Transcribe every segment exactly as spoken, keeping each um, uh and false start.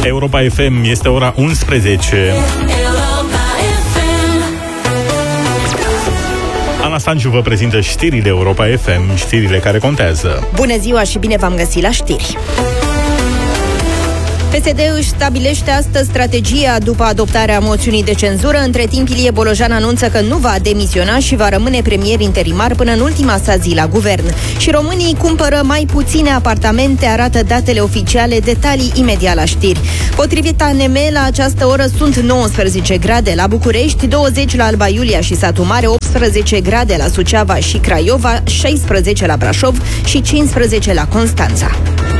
Europa F M, este ora unsprezece. Ana Stanciu vă prezintă știrile Europa F M, știrile care contează. Bună ziua și bine v-am găsit la știri. P S D își stabilește astăzi strategia după adoptarea moțiunii de cenzură. Între timp, Ilie Bolojan anunță că nu va demisiona și va rămâne premier interimar până în ultima sa zi la guvern. Și românii cumpără mai puține apartamente, arată datele oficiale, detalii imediat la știri. Potrivit A N M, la această oră sunt nouăsprezece grade la București, douăzeci la Alba Iulia și Satu Mare, optsprezece grade la Suceava și Craiova, șaisprezece la Brașov și cincisprezece la Constanța.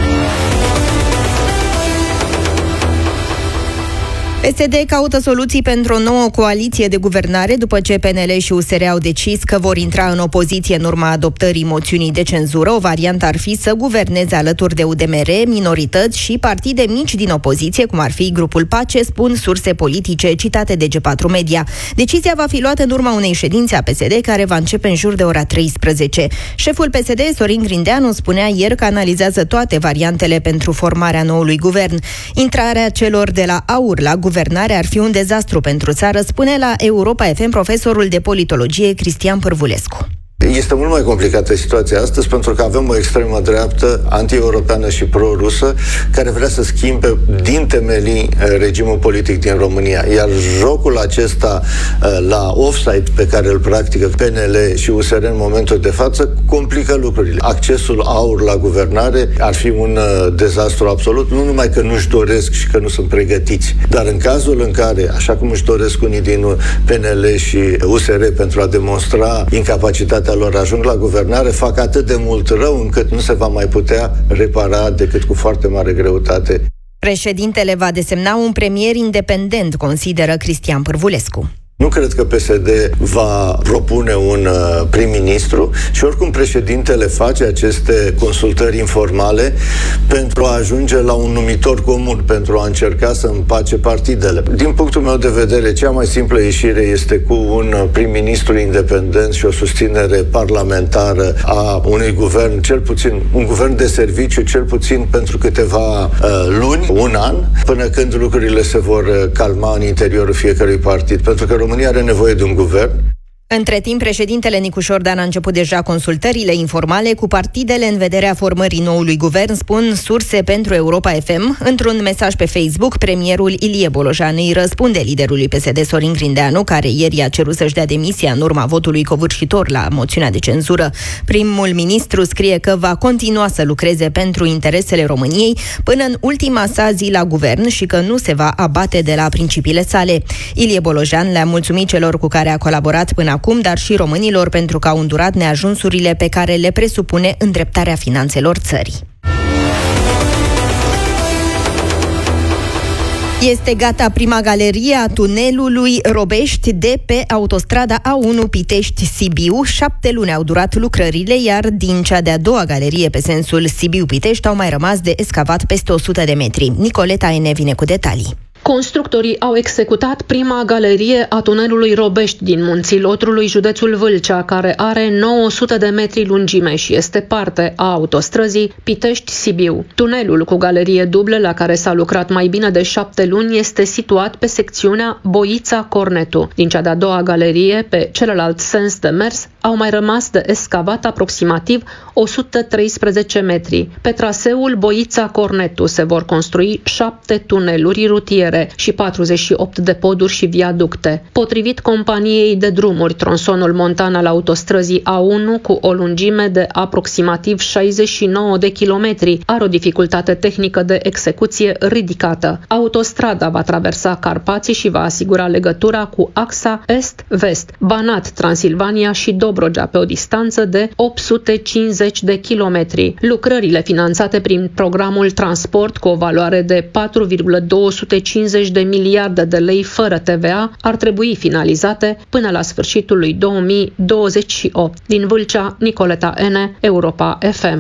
P S D caută soluții pentru o nouă coaliție de guvernare după ce P N L și U S R au decis că vor intra în opoziție în urma adoptării moțiunii de cenzură. O variantă ar fi să guverneze alături de U D M R, minorități și partide mici din opoziție, cum ar fi Grupul Pace, spun surse politice citate de G patru Media. Decizia va fi luată în urma unei ședințe a P S D care va începe în jur de ora treisprezece. Șeful P S D, Sorin Grindeanu, spunea ieri că analizează toate variantele pentru formarea noului guvern. Intrarea celor de la AUR la guvernare ar fi un dezastru pentru țară, spune la Europa F M profesorul de politologie Cristian Pârvulescu. Este mult mai complicată situația astăzi pentru că avem o extremă dreaptă anti-europeană și pro-rusă care vrea să schimbe din temelii regimul politic din România. Iar jocul acesta la offside pe care îl practică P N L și U S R în momentul de față complică lucrurile. Accesul AUR la guvernare ar fi un dezastru absolut, nu numai că nu-și doresc și că nu sunt pregătiți, dar în cazul în care, așa cum își doresc unii din P N L și U S R pentru a demonstra incapacitatea lor, ajung la guvernare, fac atât de mult rău încât nu se va mai putea repara decât cu foarte mare greutate. Președintele va desemna un premier independent, consideră Cristian Pârvulescu. Nu cred că P S D va propune un uh, prim-ministru și oricum președintele face aceste consultări informale pentru a ajunge la un numitor comun, pentru a încerca să împace partidele. Din punctul meu de vedere, cea mai simplă ieșire este cu un prim-ministru independent și o susținere parlamentară a unui guvern, cel puțin un guvern de serviciu, cel puțin pentru câteva uh, luni, un an, până când lucrurile se vor calma în interiorul fiecărui partid. Pentru că România are nevoie de un guvern. Între timp, președintele Nicu Dan a început deja consultările informale cu partidele în vederea formării noului guvern, spun surse pentru Europa F M. Într-un mesaj pe Facebook, premierul Ilie Bolojan îi răspunde liderului P S D Sorin Grindeanu, care ieri a cerut să-și dea demisia în urma votului covârșitor la moțiunea de cenzură. Primul ministru scrie că va continua să lucreze pentru interesele României până în ultima sa zi la guvern și că nu se va abate de la principiile sale. Ilie Bolojan le-a mulțumit celor cu care a colaborat până acum, dar și românilor pentru că au îndurat neajunsurile pe care le presupune îndreptarea finanțelor țării. Este gata prima galerie a tunelului Robești de pe autostrada A unu Pitești-Sibiu. Șapte luni au durat lucrările, iar din cea de-a doua galerie pe sensul Sibiu-Pitești au mai rămas de escavat peste o sută de metri. Nicoleta Ene vine cu detalii. Constructorii au executat prima galerie a tunelului Robești din Munții Lotrului, județul Vâlcea, care are nouă sute de metri lungime și este parte a autostrăzii Pitești-Sibiu. Tunelul cu galerie dublă, la care s-a lucrat mai bine de șapte luni, este situat pe secțiunea Boița-Cornetu. Din cea de-a doua galerie, pe celălalt sens de mers, au mai rămas de escavat aproximativ o sută treisprezece metri. Pe traseul Boița-Cornetu se vor construi șapte tuneluri rutiere și patruzeci și opt de poduri și viaducte. Potrivit companiei de drumuri, tronsonul montan al autostrăzii A unu, cu o lungime de aproximativ șaizeci și nouă de kilometri, are o dificultate tehnică de execuție ridicată. Autostrada va traversa Carpații și va asigura legătura cu axa est-vest, Banat, Transilvania și Dobrogea, pe o distanță de opt sute cincizeci de kilometri. Lucrările finanțate prin programul Transport, cu o valoare de patru virgulă două sute cincizeci de miliarde de lei fără T V A, ar trebui finalizate până la sfârșitul lui două mii douăzeci și opt. Din Vâlcea, Nicoleta Ene, Europa F M.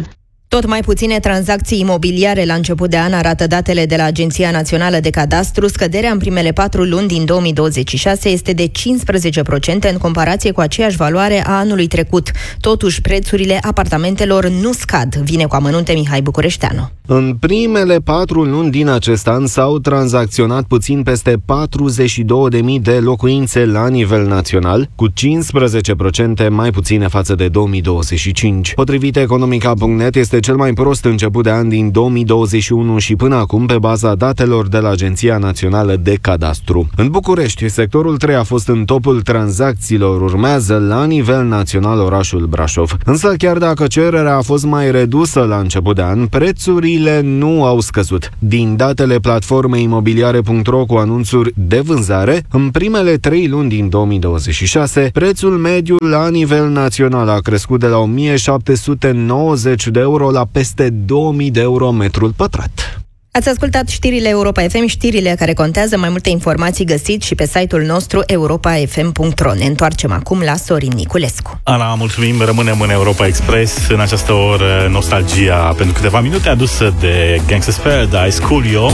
Tot mai puține tranzacții imobiliare la început de an, arată datele de la Agenția Națională de Cadastru. Scăderea în primele patru luni din două mii douăzeci și șase este de cincisprezece la sută în comparație cu aceeași valoare a anului trecut. Totuși, prețurile apartamentelor nu scad. Vine cu amănunte Mihai Bucureșteanu. În primele patru luni din acest an s-au tranzacționat puțin peste patruzeci și două de mii de locuințe la nivel național, cu cincisprezece la sută mai puține față de două mii douăzeci și cinci. Potrivit economica punct net, este cel mai prost început de an din două mii douăzeci și unu și până acum pe baza datelor de la Agenția Națională de Cadastru. În București, sectorul trei a fost în topul tranzacțiilor, urmează la nivel național orașul Brașov. Însă chiar dacă cererea a fost mai redusă la început de an, prețurile nu au scăzut. Din datele platformei imobiliare punct ro cu anunțuri de vânzare, în primele trei luni din două mii douăzeci și șase, prețul mediu la nivel național a crescut de la o mie șapte sute nouăzeci de euro la peste două mii de euro metrul pătrat. Ați ascultat știrile Europa F M, știrile care contează. Mai multe informații găsiți și pe site-ul nostru europa f m punct r o. Ne întoarcem acum la Sorin Niculescu. Ana, mulțumim, rămânem în Europa Express. În această oră, nostalgia pentru câteva minute adusă de Gangsta's Paradise, Coolio.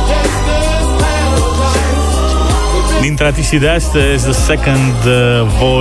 Dintre artiștii de astăzi, The Second Voice